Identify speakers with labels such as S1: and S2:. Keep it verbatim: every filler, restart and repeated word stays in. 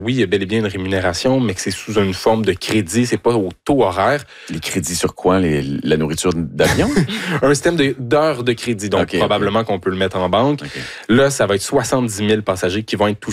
S1: Oui, il y a bel et bien une rémunération, mais que c'est sous une forme de crédit, c'est pas au taux horaire.
S2: Les crédits sur quoi? Les, la nourriture d'avion?
S1: Un système de- d'heures de crédit, donc
S2: okay,
S1: probablement
S2: okay.
S1: qu'on peut le mettre en banque.
S2: Okay.
S1: Là, ça va être soixante-dix mille passagers qui vont être touchés